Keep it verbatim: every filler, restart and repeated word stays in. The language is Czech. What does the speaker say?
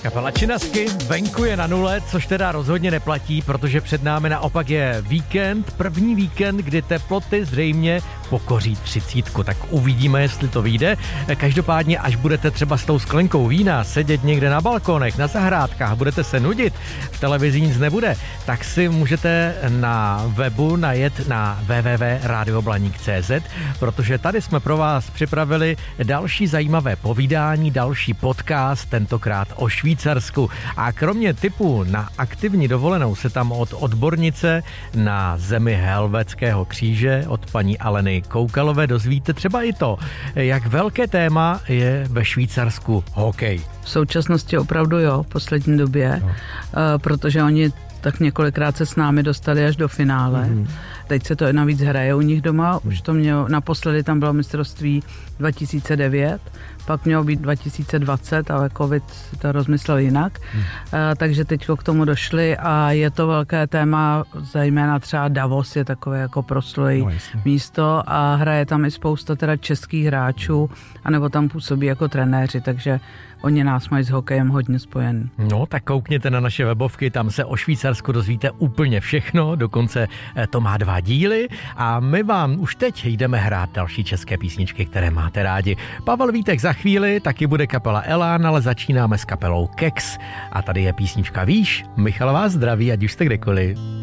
Kapela Činasky, venku je na nule, což teda rozhodně neplatí, protože před námi naopak je víkend, první víkend, kdy teploty zřejmě pokoří třicítku, tak uvidíme, jestli to vyjde. Každopádně, až budete třeba s tou sklenkou vína sedět někde na balkonech, na zahrádkách, budete se nudit, v televizi nic nebude, tak si můžete na webu najet na w w w tečka radio blaník tečka c z, protože tady jsme pro vás připravili další zajímavé povídání, další podcast, tentokrát o Švýcarsku. A kromě tipů na aktivní dovolenou se tam od odbornice na zemi helvétského kříže, od paní Aleny Koukalové, dozvíte třeba i to, jak velké téma je ve Švýcarsku hokej. V současnosti opravdu jo, v poslední době, no. Protože oni tak několikrát se s námi dostali až do finále. Mm-hmm. Teď se to navíc hraje u nich doma, už to mělo, naposledy tam bylo mistrovství dva tisíce devět, pak mělo být dva tisíce dvacet, ale covid to rozmyslel jinak, mm. uh, takže teď k tomu došli a je to velké téma, zejména třeba Davos je takové jako proslulé no, místo a hraje tam i spousta teda českých hráčů, anebo tam působí jako trenéři, takže oni nás mají s hokejem hodně spojen. No, tak koukněte na naše webovky, tam se o Švýcarsku dozvíte úplně všechno, dokonce to má dva díly a my vám už teď jdeme hrát další české písničky, které máte rádi. Pavel Vítek za chvíli, taky bude kapela Elán, ale začínáme s kapelou Kex a tady je písnička Víš, Michal vás zdraví, ať už jste kdekoliv.